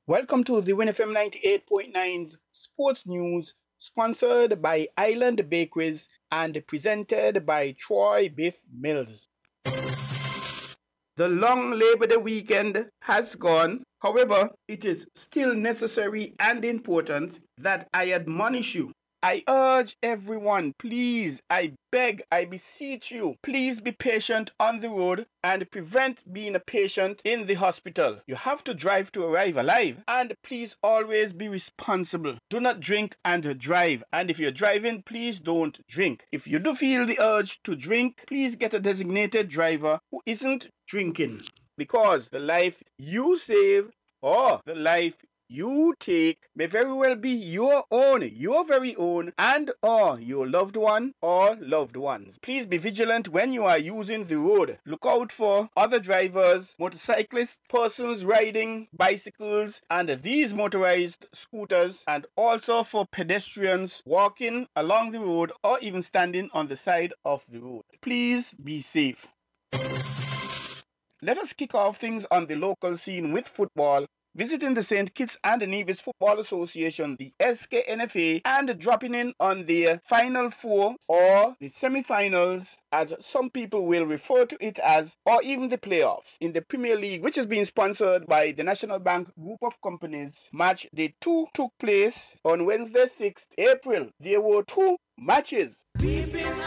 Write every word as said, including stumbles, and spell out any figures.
Welcome to the Win F M ninety-eight point nine's Sports News, sponsored by Island Bakeries and presented by Troy Biff Mills. The long Labor Day weekend has gone. However, it is still necessary and important that I admonish you. I urge everyone, please, I beg, I beseech you, please be patient on the road and prevent being a patient in the hospital. You have to drive to arrive alive, and please always be responsible. Do not drink and drive, and if you're driving, please don't drink. If you do feel the urge to drink, please get a designated driver who isn't drinking, because the life you save or the life you take may very well be your own, your very own, and or your loved one or loved ones. Please be vigilant when you are using the road. Look out for other drivers, motorcyclists, persons riding bicycles and these motorized scooters, and also for pedestrians walking along the road or even standing on the side of the road. Please be safe. Let us kick off things on the local scene with football, visiting the Saint Kitts and Nevis Football Association, the S K N F A, and dropping in on the Final Four, or the semi-finals, as some people will refer to it as, or even the playoffs, in the Premier League, which is being sponsored by the National Bank Group of Companies. Match day two took place on Wednesday, sixth April. There were two matches.